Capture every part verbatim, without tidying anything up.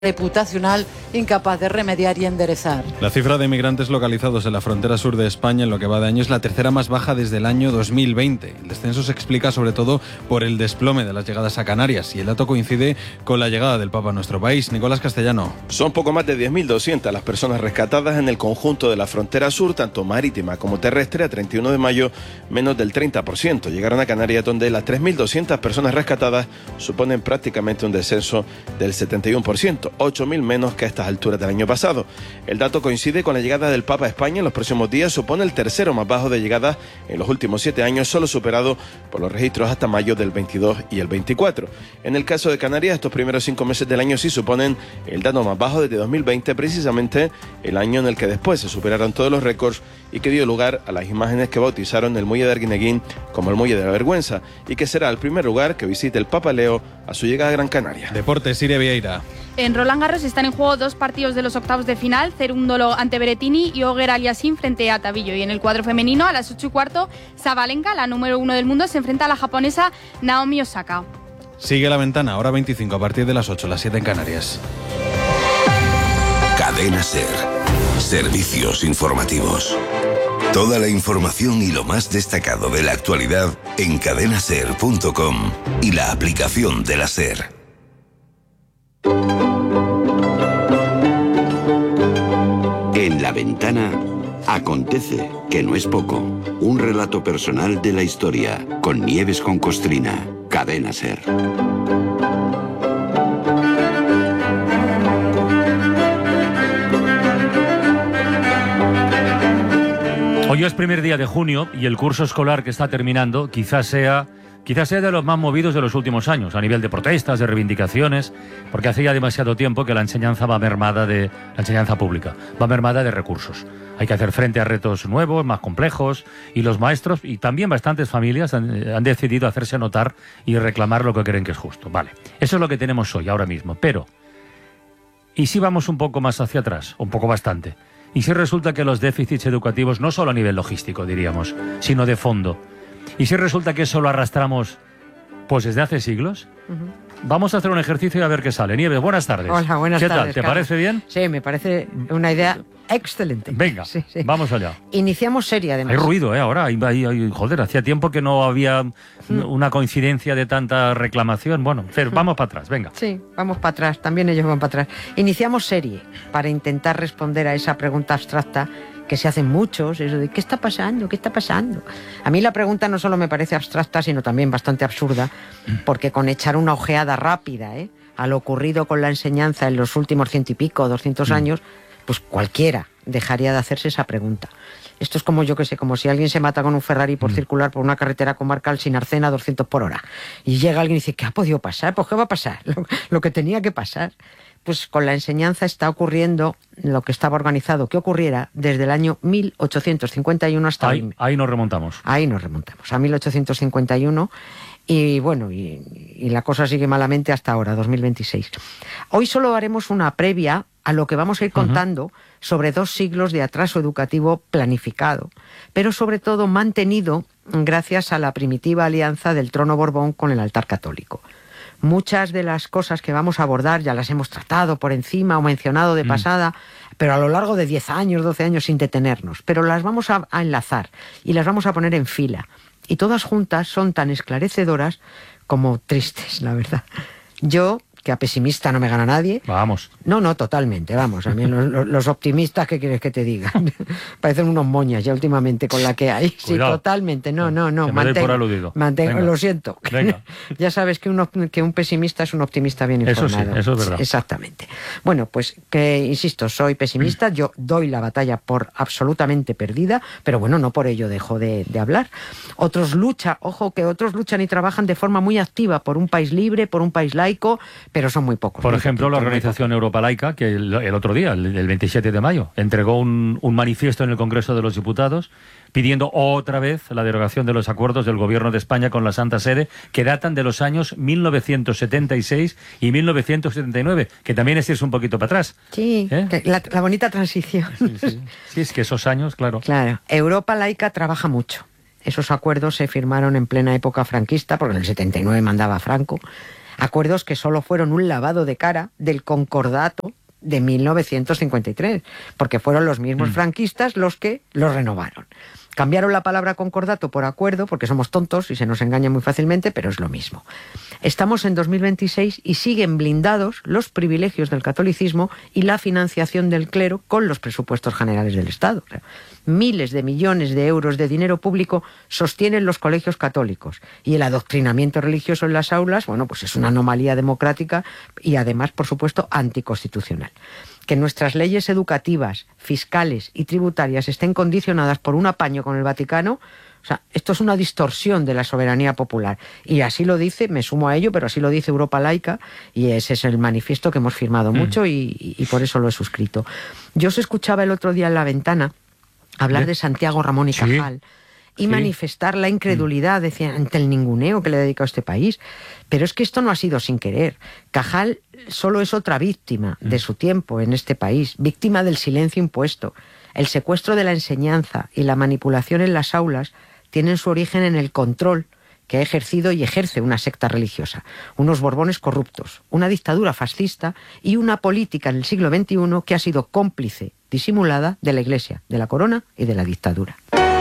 reputacional incapaz de remediar y enderezar. La cifra de migrantes localizados en la frontera sur de España en lo que va de año es la tercera más baja desde el año dos mil veinte. El descenso se explica sobre todo por el desplome de las llegadas a Canarias y el dato coincide con la llegada del Papa a nuestro país. Nicolás Castellano. Son poco más de diez mil doscientas las personas rescatadas en el conjunto de la frontera sur, tanto marítima como terrestre, a treinta y uno de mayo, menos del treinta por ciento. Llegaron a Canarias, donde las tres mil doscientas personas rescatadas suponen prácticamente un descenso del setenta y uno por ciento. ocho mil menos que a estas alturas del año pasado. El dato coincide con la llegada del Papa a España en los próximos días, supone el tercero más bajo de llegadas en los últimos siete años, solo superado por los registros hasta mayo del veintidós y el veinticuatro. En el caso de Canarias, estos primeros cinco meses del año sí suponen el dato más bajo desde dos mil veinte, precisamente el año en el que después se superaron todos los récords y que dio lugar a las imágenes que bautizaron el muelle de Arguineguín como el muelle de la vergüenza, y que será el primer lugar que visite el Papa Leo a su llegada a Gran Canaria. Deportes, Siria Vieira. En Roland Garros están en juego dos partidos de los octavos de final, Cerúndolo ante Berrettini y Ogier Aliassime frente a Tabillo. Y en el cuadro femenino, a las ocho y cuarto, Sabalenka, la número uno del mundo, se enfrenta a la japonesa Naomi Osaka. Sigue La Ventana, hora veinticinco, a partir de las ocho, las siete en Canarias. Cadena SER. Servicios informativos. Toda la información y lo más destacado de la actualidad en cadena ser punto com y la aplicación de la SER. En La Ventana acontece, que no es poco, un relato personal de la historia con Nieves con Costrina, Cadena SER. Hoy es primer día de junio y el curso escolar que está terminando quizás sea, quizás sea de los más movidos de los últimos años, a nivel de protestas, de reivindicaciones, porque hace ya demasiado tiempo que la enseñanza va mermada de la enseñanza pública, va mermada de recursos. Hay que hacer frente a retos nuevos, más complejos, y los maestros y también bastantes familias han, han decidido hacerse notar y reclamar lo que creen que es justo. Vale, eso es lo que tenemos hoy, ahora mismo. Pero, ¿y si vamos un poco más hacia atrás? Un poco bastante. ¿Y si resulta que los déficits educativos, no solo a nivel logístico, diríamos, sino de fondo, y si resulta que eso lo arrastramos pues desde hace siglos? Uh-huh. Vamos a hacer un ejercicio y a ver qué sale. Nieves, buenas tardes. Hola, buenas ¿Qué tardes. ¿Qué tal? ¿Te Carlos. parece bien? Sí, me parece una idea excelente. Venga, sí, sí. Vamos allá. Iniciamos serie, además. Hay ruido, ¿eh? Ahora, hay, hay, hay, joder, hacía tiempo que no había mm. una coincidencia de tanta reclamación. Bueno, pero mm. vamos para atrás, venga. Sí, vamos para atrás, también ellos van para atrás. Iniciamos serie para intentar responder a esa pregunta abstracta que se hacen muchos, eso de ¿qué está pasando? ¿Qué está pasando? A mí la pregunta no solo me parece abstracta, sino también bastante absurda, porque con echar una ojeada rápida ¿eh? a lo ocurrido con la enseñanza en los últimos ciento y pico, doscientos mm. años, pues cualquiera dejaría de hacerse esa pregunta. Esto es como, yo qué sé, como si alguien se mata con un Ferrari por mm. circular por una carretera comarcal sin arcén a doscientos por hora. Y llega alguien y dice, ¿qué ha podido pasar? Pues ¿qué va a pasar? Lo, lo que tenía que pasar. Pues con la enseñanza está ocurriendo lo que estaba organizado que ocurriera desde el año mil ochocientos cincuenta y uno hasta ahí, hoy. Ahí nos remontamos. Ahí nos remontamos, a mil ochocientos cincuenta y uno. Y bueno, y, y la cosa sigue malamente hasta ahora, dos mil veintiséis. Hoy solo haremos una previa a lo que vamos a ir contando uh-huh. sobre dos siglos de atraso educativo planificado, pero sobre todo mantenido gracias a la primitiva alianza del trono Borbón con el altar católico. Muchas de las cosas que vamos a abordar ya las hemos tratado por encima o mencionado de mm. pasada, pero a lo largo de diez años, doce años sin detenernos. Pero las vamos a, a enlazar y las vamos a poner en fila. Y todas juntas son tan esclarecedoras como tristes, la verdad. Yo, que a pesimista no me gana nadie. Vamos. No, no, totalmente, vamos. A mí los, los optimistas, ¿qué quieres que te diga? Parecen unos moñas ya últimamente con la que hay. Sí, Cuidado. Totalmente. No, no, no. Que me doy por aludido. Mantengo, lo siento. Venga. Ya sabes que, uno, que un pesimista es un optimista bien informado. Eso sí, eso es verdad. Exactamente. Bueno, pues que, insisto, soy pesimista. Yo doy la batalla por absolutamente perdida, pero bueno, no por ello dejo de, de hablar. Otros luchan, ojo, que otros luchan y trabajan de forma muy activa por un país libre, por un país laico, pero son muy pocos. Por ejemplo, la Organización Europa Laica, que el, el otro día, el, el veintisiete de mayo, entregó un, un manifiesto en el Congreso de los Diputados pidiendo otra vez la derogación de los acuerdos del Gobierno de España con la Santa Sede, que datan de los años mil novecientos setenta y seis y mil novecientos setenta y nueve, que también es irse un poquito para atrás. Sí, ¿eh? que la, la bonita transición. Sí, sí. Sí, es que esos años, claro. Claro, Europa Laica trabaja mucho. Esos acuerdos se firmaron en plena época franquista, porque en el setenta y nueve mandaba Franco. Acuerdos que solo fueron un lavado de cara del concordato de mil novecientos cincuenta y tres, porque fueron los mismos mm. franquistas los que los renovaron. Cambiaron la palabra concordato por acuerdo, porque somos tontos y se nos engaña muy fácilmente, pero es lo mismo. Estamos en dos mil veintiséis y siguen blindados los privilegios del catolicismo y la financiación del clero con los presupuestos generales del Estado. O sea, miles de millones de euros de dinero público sostienen los colegios católicos, y el adoctrinamiento religioso en las aulas, bueno, pues es una anomalía democrática y además, por supuesto, anticonstitucional. Que nuestras leyes educativas, fiscales y tributarias estén condicionadas por un apaño con el Vaticano, o sea, esto es una distorsión de la soberanía popular. Y así lo dice, me sumo a ello, pero así lo dice Europa Laica, y ese es el manifiesto que hemos firmado mm. mucho y, y por eso lo he suscrito. Yo os escuchaba el otro día en La Ventana hablar ¿Eh? de Santiago Ramón y Cajal. Sí. Y sí. manifestar la incredulidad, decía, ante el ninguneo que le ha dedicado a este país. Pero es que esto no ha sido sin querer. Cajal solo es otra víctima de su tiempo en este país, víctima del silencio impuesto. El secuestro de la enseñanza y la manipulación en las aulas tienen su origen en el control que ha ejercido y ejerce una secta religiosa, unos Borbones corruptos, una dictadura fascista y una política en el siglo veintiuno que ha sido cómplice, disimulada, de la Iglesia, de la corona y de la dictadura.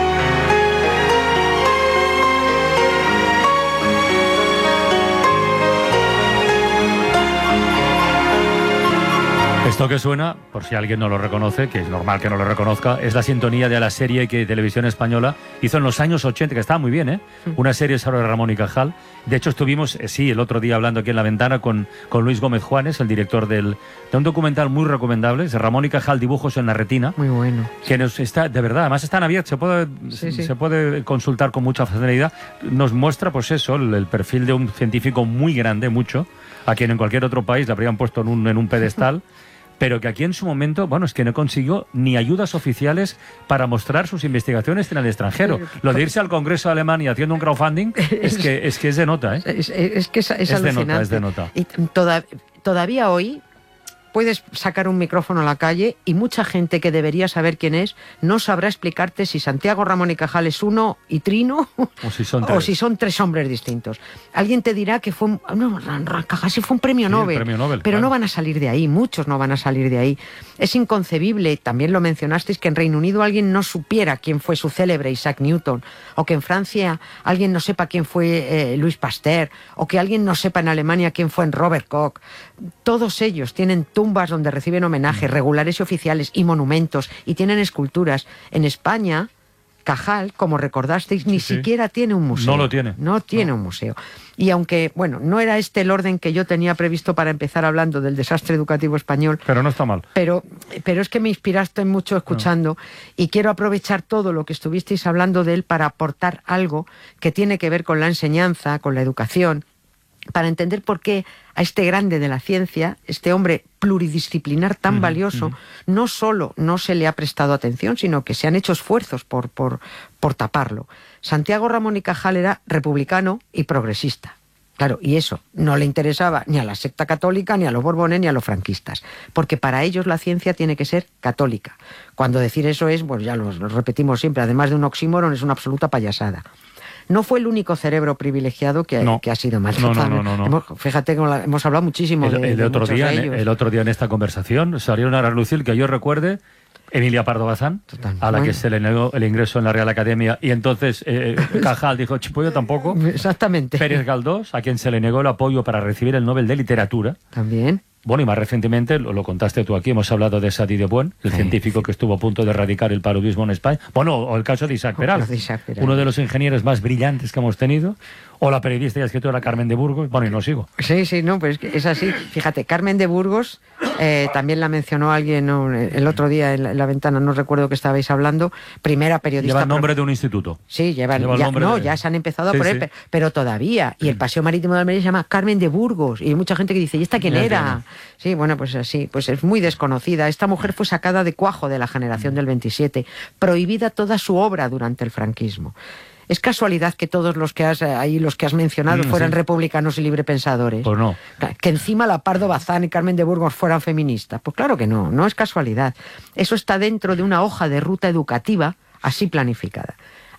Esto que suena, por si alguien no lo reconoce, que es normal que no lo reconozca, es la sintonía de la serie que Televisión Española hizo en los años ochenta, que estaba muy bien, ¿eh? Una serie sobre Ramón y Cajal. De hecho, estuvimos, eh, sí, el otro día hablando aquí en La Ventana con, con Luis Gómez Juanes, el director del, de un documental muy recomendable, es Ramón y Cajal, dibujos en la retina. Muy bueno. Que nos está, de verdad, además están abiertos, se puede, sí, sí. se puede consultar con mucha facilidad. Nos muestra, pues eso, el, el perfil de un científico muy grande, mucho, a quien en cualquier otro país le habrían puesto en un, en un pedestal. Pero que aquí en su momento, bueno, es que no consiguió ni ayudas oficiales para mostrar sus investigaciones en el extranjero. Lo de irse al Congreso de Alemania haciendo un crowdfunding es que es, que es de nota, ¿eh? Es, es que es, es, es de nota, es de nota. Y toda, todavía hoy puedes sacar un micrófono a la calle y mucha gente que debería saber quién es no sabrá explicarte si Santiago Ramón y Cajal es uno y Trino o si son tres, o si son tres hombres distintos. Alguien te dirá que fue un, no, Cajal sí fue un premio, sí, Nobel, premio Nobel, pero claro. no van a salir de ahí, muchos no van a salir de ahí. Es inconcebible, también lo mencionasteis, que en Reino Unido alguien no supiera quién fue su célebre Isaac Newton, o que en Francia alguien no sepa quién fue eh, Louis Pasteur, o que alguien no sepa en Alemania quién fue Robert Koch. Todos ellos tienen tumbas donde reciben homenajes regulares y oficiales y monumentos, y tienen esculturas. En España, Cajal, como recordasteis, ni sí, siquiera sí. tiene un museo. No lo tiene. No tiene no. un museo. Y aunque, bueno, no era este el orden que yo tenía previsto para empezar hablando del desastre educativo español. Pero no está mal. Pero, pero es que me inspiraste mucho escuchando, no. y quiero aprovechar todo lo que estuvisteis hablando de él para aportar algo que tiene que ver con la enseñanza, con la educación, para entender por qué a este grande de la ciencia, este hombre pluridisciplinar tan uh-huh, valioso, uh-huh. no solo no se le ha prestado atención, sino que se han hecho esfuerzos por, por, por taparlo. Santiago Ramón y Cajal era republicano y progresista. Claro, y eso no le interesaba ni a la secta católica, ni a los Borbones, ni a los franquistas, porque para ellos la ciencia tiene que ser católica. Cuando decir eso es, pues ya lo, lo repetimos siempre, además de un oxímoron, es una absoluta payasada. No fue el único cerebro privilegiado que, no. que ha sido maltratado. No, no, no, no, no. Hemos, fíjate que hemos hablado muchísimo el, de, el de otro muchos día, de ellos. El otro día en esta conversación salieron a relucir, que yo recuerde, Emilia Pardo Bazán, Total, a la bueno. que se le negó el ingreso en la Real Academia, y entonces eh, Cajal dijo, pues yo tampoco. Exactamente. Pérez Galdós, a quien se le negó el apoyo para recibir el Nobel de Literatura. También. Bueno, y más recientemente, lo, lo contaste tú aquí, hemos hablado de Sadi de Buen, el sí, científico sí. que estuvo a punto de erradicar el paludismo en España. Bueno, o el caso de Isaac Peral, de Isaac Peral, uno de los ingenieros más brillantes que hemos tenido. O la periodista y escritora Carmen de Burgos. Bueno, y no sigo. Sí, sí, no, pues es así. Fíjate, Carmen de Burgos, eh, también la mencionó alguien, ¿no?, el otro día en la, en la ventana, no recuerdo que estabais hablando, primera periodista... Lleva el nombre de un instituto. Sí, lleva, lleva ya, el nombre no, de... ya se han empezado a sí, poner, sí. pero, pero todavía. Y el Paseo Marítimo de Almería se llama Carmen de Burgos. Y hay mucha gente que dice, ¿y esta quién ya era? Tiene. Sí, bueno, pues así, pues es muy desconocida. Esta mujer fue sacada de cuajo de la generación del veintisiete, prohibida toda su obra durante el franquismo. ¿Es casualidad que todos los que has ahí los que has mencionado mm, fueran sí. republicanos y librepensadores? Pues no. Que encima la Pardo Bazán y Carmen de Burgos fueran feministas. Pues claro que no, no es casualidad. Eso está dentro de una hoja de ruta educativa así planificada.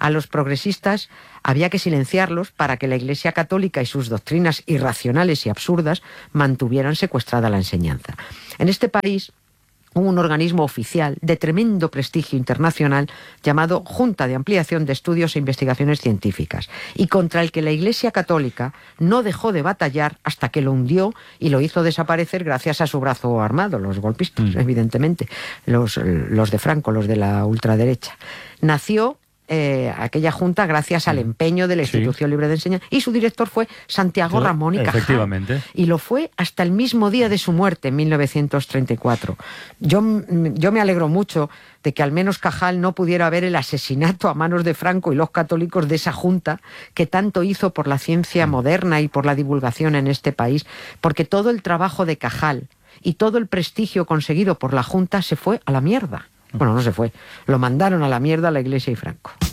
A los progresistas había que silenciarlos para que la Iglesia Católica y sus doctrinas irracionales y absurdas mantuvieran secuestrada la enseñanza. En este país hubo un organismo oficial de tremendo prestigio internacional llamado Junta de Ampliación de Estudios e Investigaciones Científicas, y contra el que la Iglesia Católica no dejó de batallar hasta que lo hundió y lo hizo desaparecer gracias a su brazo armado, los golpistas, mm. evidentemente, los, los de Franco, los de la ultraderecha. Nació Eh, aquella junta gracias al empeño de la Institución sí. Libre de Enseñanza, y su director fue Santiago sí, Ramón y Cajal. Efectivamente. Y lo fue hasta el mismo día de su muerte, en mil novecientos treinta y cuatro. Yo, yo me alegro mucho de que al menos Cajal no pudiera ver el asesinato a manos de Franco y los católicos de esa junta que tanto hizo por la ciencia moderna y por la divulgación en este país, porque todo el trabajo de Cajal y todo el prestigio conseguido por la junta se fue a la mierda. Bueno, no se fue. Lo mandaron a la mierda a la Iglesia y Franco.